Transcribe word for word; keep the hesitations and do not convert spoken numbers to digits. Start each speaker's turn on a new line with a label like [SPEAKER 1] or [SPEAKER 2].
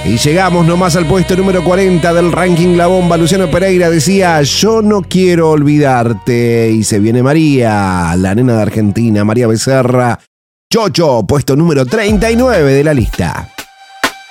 [SPEAKER 1] Y llegamos nomás al puesto número cuarenta del ranking La Bomba. Luciano Pereira decía: yo no quiero olvidarte. Y se viene María, la nena de Argentina, María Becerra. Chocho, puesto número treinta y nueve de la lista.